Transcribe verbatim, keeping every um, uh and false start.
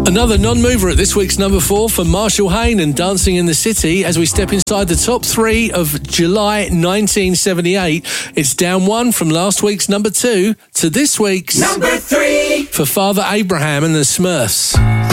Another non-mover at this week's number four for Marshall Hayne and Dancing in the City as we step inside the top three of July nineteen seventy-eight. It's down one from last week's number two to this week's number three for Father Abraham and the Smurfs.